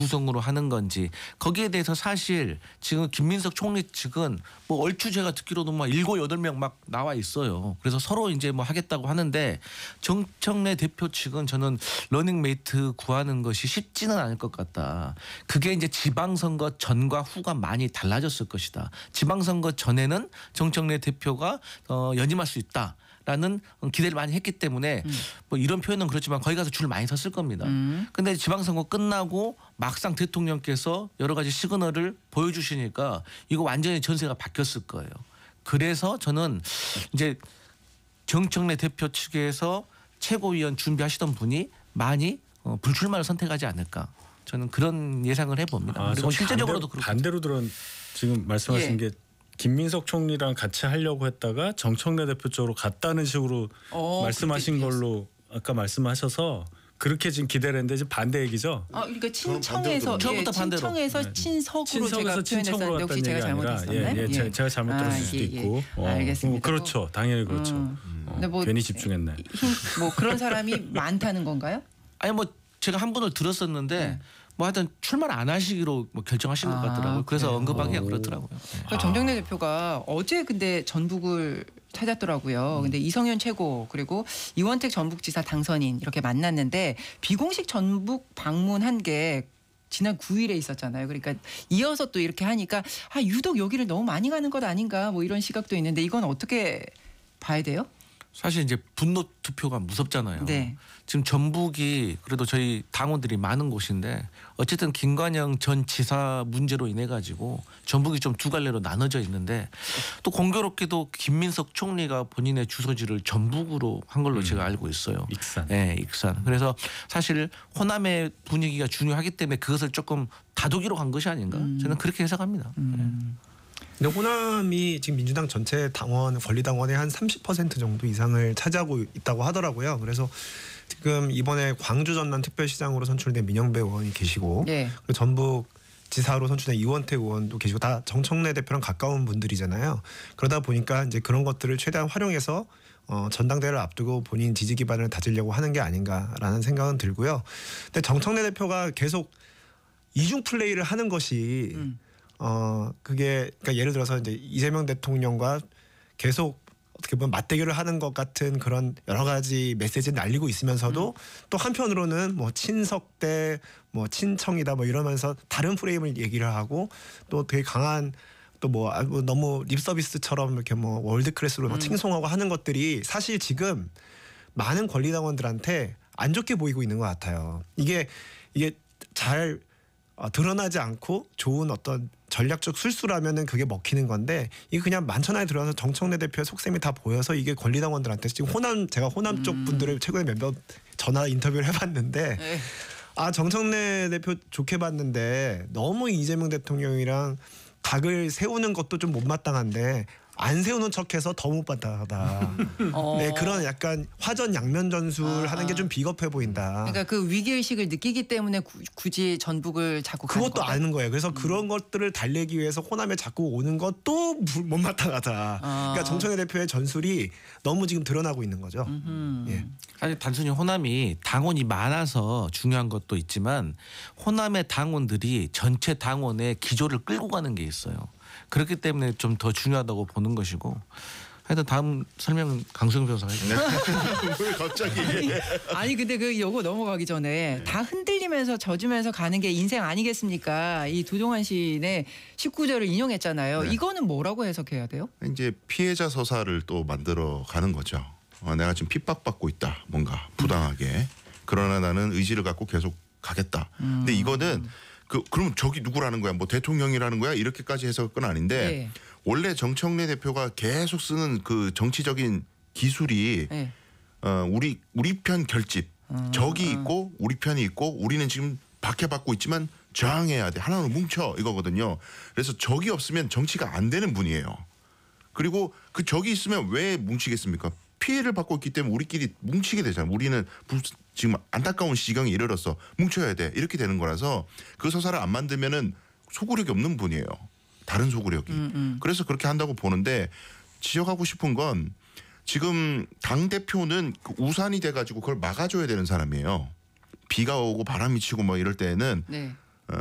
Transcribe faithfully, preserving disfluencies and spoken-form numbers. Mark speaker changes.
Speaker 1: 구성으로 하는 건지 거기에 대해서 사실 지금 김민석 총리 측은 뭐 얼추 제가 듣기로도 막 일곱 여덟 명 막 나와 있어요. 그래서 서로 이제 뭐 하겠다고 하는데 정청래 대표 측은 저는 러닝메이트 구하는 것이 쉽지는 않을 것 같다. 그게 이제 지방선거 전과 후가 많이 달라졌을 것이다. 지방선거 전에는 정청래 대표가 어, 연임할 수 있다. 라는 기대를 많이 했기 때문에 음. 뭐 이런 표현은 그렇지만 거기 가서 줄 많이 섰을 겁니다. 음. 근데 지방선거 끝나고 막상 대통령께서 여러 가지 시그널을 보여주시니까 이거 완전히 전세가 바뀌었을 거예요. 그래서 저는 이제 정청래 대표 측에서 최고위원 준비하시던 분이 많이 어, 불출마를 선택하지 않을까. 저는 그런 예상을 해봅니다.
Speaker 2: 아,
Speaker 1: 그리고 실제적으로도
Speaker 2: 반대로, 반대로 들은 지금 말씀하신 예. 게 김민석 총리랑 같이 하려고 했다가 정청래 대표 쪽으로 갔다는 식으로 어, 말씀하신 걸로 아까 말씀하셔서 그렇게 지금 기대를 했는데 지금 반대 얘기죠?
Speaker 3: 아, 그러니까 친청에서
Speaker 1: 처음부터
Speaker 3: 예,
Speaker 1: 반대로.
Speaker 3: 친청에서
Speaker 1: 네.
Speaker 3: 친석으로
Speaker 2: 친석에서
Speaker 3: 제가 표현했었는데 혹시 제가 잘못했었나요?
Speaker 2: 예, 예, 예. 제가 잘못 들었을
Speaker 3: 아,
Speaker 2: 수도
Speaker 3: 예,
Speaker 2: 있고.
Speaker 3: 예.
Speaker 2: 어,
Speaker 3: 알겠습니다.
Speaker 2: 그렇죠. 당연히 그렇죠.
Speaker 3: 음.
Speaker 2: 어,
Speaker 3: 근데 뭐
Speaker 2: 괜히 집중했네.
Speaker 3: 힘, 뭐 그런 사람이 많다는 건가요?
Speaker 1: 아니 뭐 제가 한 분을 들었었는데 네. 뭐 하여튼 출마를 안 하시기로 뭐 결정하신 아, 것 같더라고요. 그래서
Speaker 3: 그래요?
Speaker 1: 언급하기가 그렇더라고요.
Speaker 3: 그러니까 정청래 대표가 어제 근데 전북을 찾았더라고요.
Speaker 1: 음.
Speaker 3: 근데 이성윤 최고 그리고 이원택 전북지사 당선인 이렇게 만났는데 비공식 전북 방문한 게 지난 구 일에 있었잖아요. 그러니까 이어서 또 이렇게 하니까 아 유독 여기를 너무 많이 가는 것 아닌가 뭐 이런 시각도 있는데 이건 어떻게 봐야 돼요?
Speaker 1: 사실 이제 분노 투표가 무섭잖아요.
Speaker 3: 네.
Speaker 1: 지금 전북이 그래도 저희 당원들이 많은 곳인데 어쨌든 김관영 전 지사 문제로 인해 가지고 전북이 좀 두 갈래로 나눠져 있는데 또 공교롭게도 김민석 총리가 본인의 주소지를 전북으로 한 걸로 음. 제가 알고 있어요.
Speaker 2: 익산.
Speaker 1: 네, 익산. 그래서 사실 호남의 분위기가 중요하기 때문에 그것을 조금 다독이로 간 것이 아닌가? 음. 저는 그렇게 해석합니다.
Speaker 3: 음.
Speaker 4: 근데 호남이 지금 민주당 전체 당원 권리당원의 한 삼십 퍼센트 정도 이상을 차지하고 있다고 하더라고요. 그래서 지금 이번에 광주 전남 특별시장으로 선출된 민영배 의원이 계시고
Speaker 3: 네.
Speaker 4: 그리고 전북 지사로 선출된 이원택 의원도 계시고 다 정청래 대표랑 가까운 분들이잖아요. 그러다 보니까 이제 그런 것들을 최대한 활용해서 어, 전당대회를 앞두고 본인 지지 기반을 다지려고 하는 게 아닌가라는 생각은 들고요. 근데 정청래 대표가 계속 이중 플레이를 하는 것이 음. 어 그게 그러니까 예를 들어서 이제 이재명 대통령과 계속 어떻게 보면 맞대결을 하는 것 같은 그런 여러 가지 메시지를 날리고 있으면서도 음. 또 한편으로는 뭐 친석대 뭐 친청이다 뭐 이러면서 다른 프레임을 얘기를 하고 또 되게 강한 또 뭐 너무 립서비스처럼 이렇게 뭐 월드 클래스로 음. 칭송하고 하는 것들이 사실 지금 많은 권리당원들한테 안 좋게 보이고 있는 것 같아요. 이게 이게 잘 어, 드러나지 않고 좋은 어떤 전략적 술수라면은 그게 먹히는 건데 이게 그냥 만천하에 들어가서 정청래 대표의 속셈이 다 보여서 이게 권리당원들한테 지금 호남 제가 호남 음. 쪽 분들을 최근에 몇몇 전화 인터뷰를 해봤는데 에이. 아 정청래 대표 좋게 봤는데 너무 이재명 대통령이랑 각을 세우는 것도 좀 못마땅한데 안 세우는 척해서 더 못마땅하다.
Speaker 3: 어.
Speaker 4: 네 그런 약간 화전 양면 전술 아. 하는 게 좀 비겁해 보인다.
Speaker 3: 그러니까 그 위기 의식을 느끼기 때문에 구, 굳이 전북을 자꾸 가는
Speaker 4: 그것도
Speaker 3: 건가?
Speaker 4: 아는 거예요. 그래서
Speaker 3: 음.
Speaker 4: 그런 것들을 달래기 위해서 호남에 자꾸 오는 것도 못마땅하다. 아. 그러니까 정청래 대표의 전술이 너무 지금 드러나고 있는 거죠. 예.
Speaker 1: 사실 단순히 호남이 당원이 많아서 중요한 것도 있지만 호남의 당원들이 전체 당원의 기조를 끌고 가는 게 있어요. 그렇기 때문에 좀 더 중요하다고 보는 것이고 하여튼 다음 설명은 강수영 변호사가 해주세요.
Speaker 5: 왜 갑자기?
Speaker 3: 아니, 아니 근데 그 요거 넘어가기 전에 네. 다 흔들리면서 져주면서 가는 게 인생 아니겠습니까? 이 도종환 시인의 십구 절을 인용했잖아요. 네. 이거는 뭐라고 해석해야 돼요?
Speaker 5: 이제 피해자 서사를 또 만들어 가는 거죠. 어, 내가 지금 핍박받고 있다. 뭔가 부당하게. 음. 그러나 나는 의지를 갖고 계속 가겠다. 음. 근데 이거는 그 그럼 저기 누구라는 거야? 뭐 대통령이라는 거야? 이렇게까지 해석은 아닌데 네. 원래 정청래 대표가 계속 쓰는 그 정치적인 기술이 네. 어, 우리 우리 편 결집. 음, 적이 음. 있고 우리 편이 있고 우리는 지금 박해받고 있지만 저항해야 돼. 하나로 뭉쳐 이거거든요. 그래서 적이 없으면 정치가 안 되는 분이에요. 그리고 그 적이 있으면 왜 뭉치겠습니까? 피해를 받고 있기 때문에 우리끼리 뭉치게 되잖아요. 우리는 지금 안타까운 시경에 이르렀어. 뭉쳐야 돼. 이렇게 되는 거라서 그 서사를 안 만들면은 소구력이 없는 분이에요. 다른 소구력이. 음, 음. 그래서 그렇게 한다고 보는데 지적하고 싶은 건 지금 당대표는 우산이 돼가지고 그걸 막아줘야 되는 사람이에요. 비가 오고 바람이 치고 뭐 이럴 때는 네.